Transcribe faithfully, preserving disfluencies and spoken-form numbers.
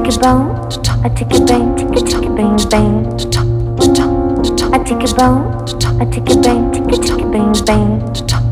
take a bone, I take a bang, take a take a bang bang. I take a bone, I take a bang, take a take a bang bang.